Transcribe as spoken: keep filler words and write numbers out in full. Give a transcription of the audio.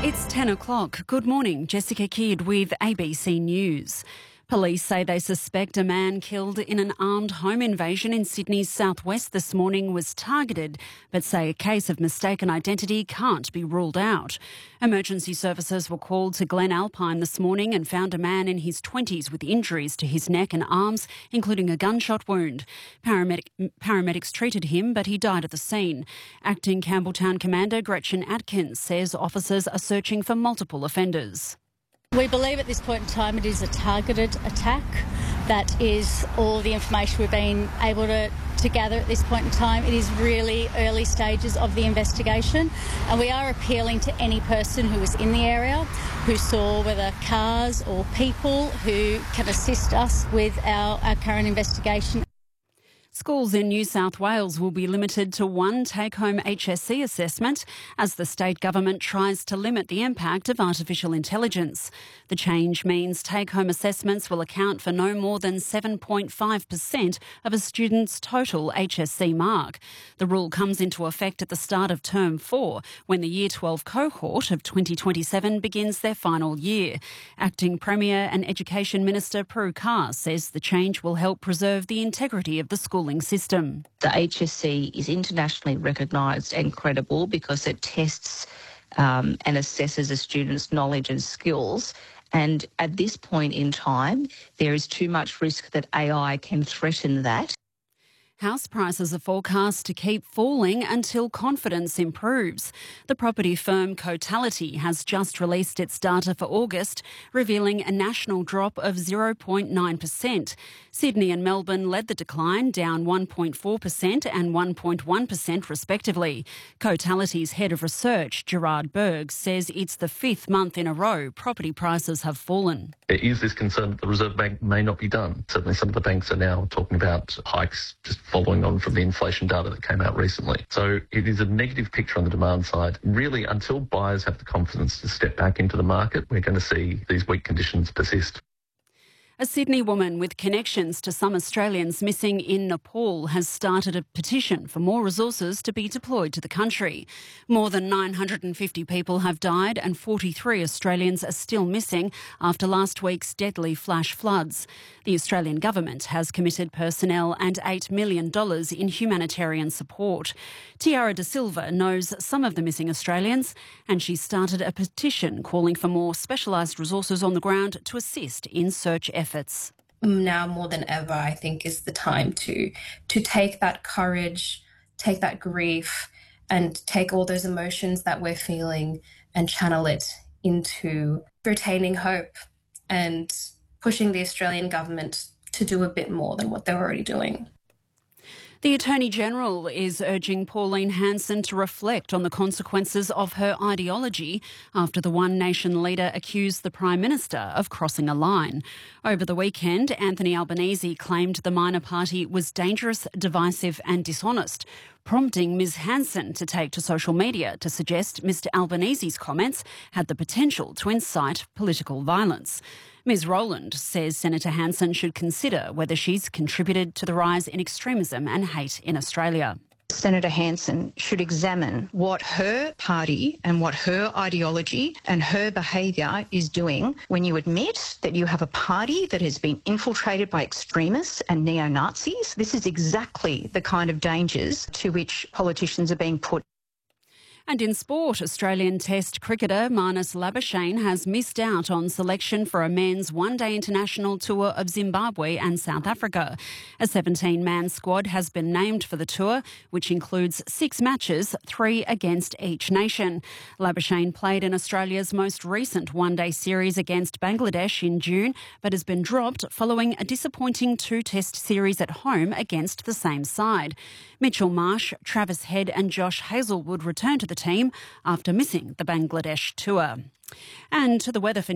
It's ten o'clock. Good morning. Jessica Kidd with A B C News. Police say they suspect a man killed in an armed home invasion in Sydney's southwest this morning was targeted, but say a case of mistaken identity can't be ruled out. Emergency services were called to Glen Alpine this morning and found a man in his twenties with injuries to his neck and arms, including a gunshot wound. Paramedic, paramedics treated him, but he died at the scene. Acting Campbelltown Commander Gretchen Atkins says officers are searching for multiple offenders. We believe at this point in time it is a targeted attack. That is all the information we've been able to, to gather at this point in time. It is really early stages of the investigation, and we are appealing to any person who was in the area, who saw whether cars or people who can assist us with our, our current investigation. Schools in New South Wales will be limited to one take-home H S C assessment as the state government tries to limit the impact of artificial intelligence. The change means take-home assessments will account for no more than seven point five percent of a student's total H S C mark. The rule comes into effect at the start of term four, when the Year twelve cohort of twenty twenty-seven begins their final year. Acting Premier and Education Minister Prue Carr says the change will help preserve the integrity of the school system. The H S C is internationally recognised and credible because it tests um, and assesses a student's knowledge and skills. And at this point in time, there is too much risk that A I can threaten that. House prices are forecast to keep falling until confidence improves. The property firm Cotality has just released its data for August, revealing a national drop of zero point nine percent. Sydney and Melbourne led the decline, down one point four percent and one point one percent respectively. Cotality's head of research, Gerard Berg, says it's the fifth month in a row property prices have fallen. There is this concern that the Reserve Bank may not be done. Certainly some of the banks are now talking about hikes just following on from the inflation data that came out recently. So it is a negative picture on the demand side. Really, until buyers have the confidence to step back into the market, we're going to see these weak conditions persist. A Sydney woman with connections to some Australians missing in Nepal has started a petition for more resources to be deployed to the country. More than nine hundred fifty people have died and forty-three Australians are still missing after last week's deadly flash floods. The Australian government has committed personnel and eight million dollars in humanitarian support. Tiara De Silva knows some of the missing Australians, and she started a petition calling for more specialised resources on the ground to assist in search efforts. Efforts. Now more than ever, I think, is the time to to take that courage, take that grief, and take all those emotions that we're feeling and channel it into retaining hope and pushing the Australian government to do a bit more than what they're already doing. The Attorney-General is urging Pauline Hanson to reflect on the consequences of her ideology after the One Nation leader accused the Prime Minister of crossing a line. Over the weekend, Anthony Albanese claimed the minor party was dangerous, divisive and dishonest, prompting Ms Hanson to take to social media to suggest Mr Albanese's comments had the potential to incite political violence. Ms Rowland says Senator Hanson should consider whether she's contributed to the rise in extremism and hate in Australia. Senator Hanson should examine what her party and what her ideology and her behaviour is doing when you admit that you have a party that has been infiltrated by extremists and neo-Nazis. This is exactly the kind of dangers to which politicians are being put. And in sport, Australian Test cricketer Marnus Labuschagne has missed out on selection for a men's one-day international tour of Zimbabwe and South Africa. A seventeen-man squad has been named for the tour, which includes six matches, three against each nation. Labuschagne played in Australia's most recent one-day series against Bangladesh in June, but has been dropped following a disappointing two-test series at home against the same side. Mitchell Marsh, Travis Head and Josh Hazlewood returned to the team after missing the Bangladesh tour. And to the weather for